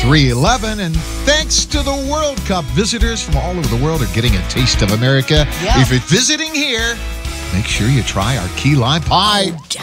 311. And thanks to the World Cup, visitors from all over the world are getting a taste of America. Yeah. If you're visiting here, make sure you try our key lime pie.